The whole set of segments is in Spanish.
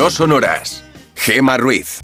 No sonoras. Gema Ruiz.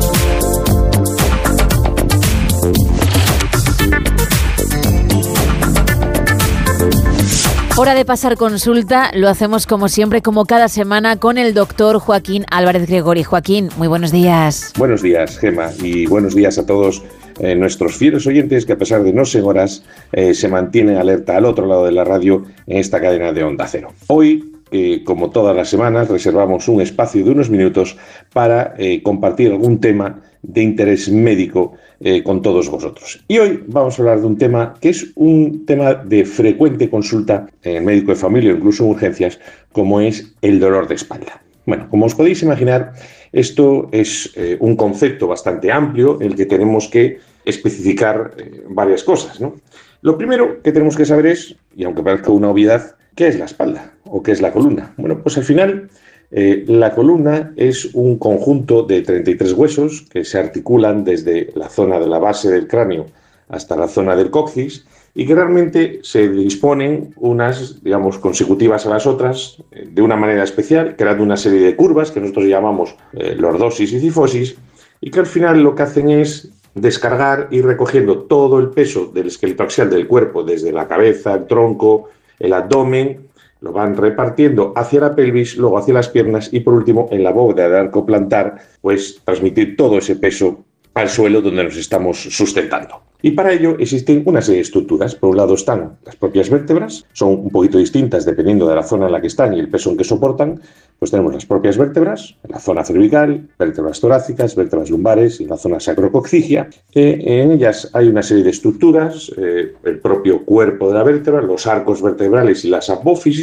Hora de pasar consulta, lo hacemos como siempre, como cada semana, con el doctor Joaquín Álvarez Gregori. Joaquín, muy buenos días. Buenos días, Gema, y buenos días a todos nuestros fieles oyentes que a pesar de no ser horas se mantienen alerta al otro lado de la radio en esta cadena de Onda Cero. Hoy, como todas las semanas, reservamos un espacio de unos minutos para compartir algún tema de interés médico con todos vosotros. Y hoy vamos a hablar de un tema que es un tema de frecuente consulta en el médico de familia o incluso en urgencias, como es el dolor de espalda. Bueno, como os podéis imaginar, esto es un concepto bastante amplio en el que tenemos que especificar varias cosas, ¿no? Lo primero que tenemos que saber es, y aunque parezca una obviedad, ¿qué es la espalda o qué es la columna? Bueno, pues al final la columna es un conjunto de 33 huesos que se articulan desde la zona de la base del cráneo hasta la zona del coxis y que realmente se disponen unas, digamos, consecutivas a las otras de una manera especial, creando una serie de curvas que nosotros llamamos lordosis y cifosis, y que al final lo que hacen es descargar y recogiendo todo el peso del esqueleto axial del cuerpo, desde la cabeza, el tronco, el abdomen, lo van repartiendo hacia la pelvis, luego hacia las piernas y por último en la bóveda del arco plantar, pues transmitir todo ese peso al suelo donde nos estamos sustentando. Y para ello existen una serie de estructuras. Por un lado están las propias vértebras, son un poquito distintas dependiendo de la zona en la que están y el peso en que soportan. Pues tenemos las propias vértebras, en la zona cervical, vértebras torácicas, vértebras lumbares y la zona sacrocoxígea. En ellas hay una serie de estructuras, el propio cuerpo de la vértebra, los arcos vertebrales y las apófisis,